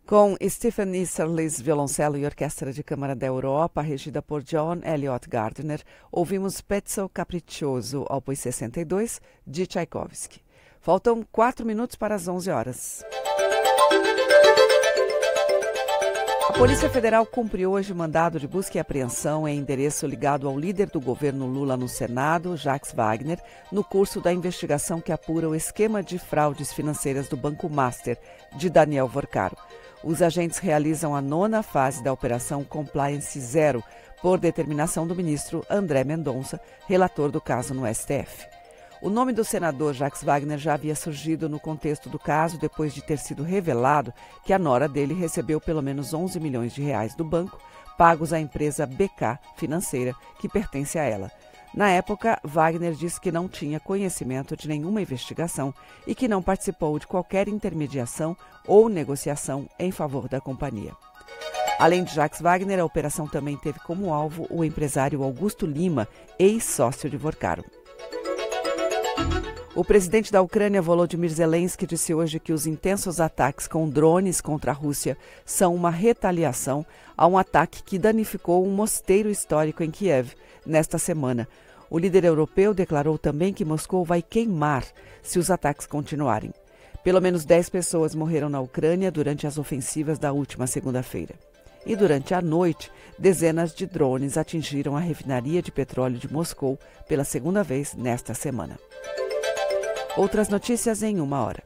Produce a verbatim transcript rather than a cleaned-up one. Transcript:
Com Stephen Easterly's violoncelo e orquestra de câmara da Europa, regida por John Eliot Gardiner, ouvimos Pezzo Capriccioso, opus sessenta e dois, de Tchaikovsky. Faltam quatro minutos para as onze horas. A Polícia Federal cumpriu hoje mandado de busca e apreensão em endereço ligado ao líder do governo Lula no Senado, Jacques Wagner, no curso da investigação que apura o esquema de fraudes financeiras do Banco Master, de Daniel Vorcaro. Os agentes realizam a nona fase da Operação Compliance Zero, por determinação do ministro André Mendonça, relator do caso no S T F. O nome do senador Jacques Wagner já havia surgido no contexto do caso depois de ter sido revelado que a nora dele recebeu pelo menos onze milhões de reais do banco, pagos à empresa B K Financeira, que pertence a ela. Na época, Wagner disse que não tinha conhecimento de nenhuma investigação e que não participou de qualquer intermediação ou negociação em favor da companhia. Além de Jacques Wagner, a operação também teve como alvo o empresário Augusto Lima, ex-sócio de Vorcaro. O presidente da Ucrânia, Volodymyr Zelensky, disse hoje que os intensos ataques com drones contra a Rússia são uma retaliação a um ataque que danificou um mosteiro histórico em Kiev nesta semana. O líder europeu declarou também que Moscou vai queimar se os ataques continuarem. Pelo menos dez pessoas morreram na Ucrânia durante as ofensivas da última segunda-feira. E durante a noite, dezenas de drones atingiram a refinaria de petróleo de Moscou pela segunda vez nesta semana. Outras notícias em uma hora.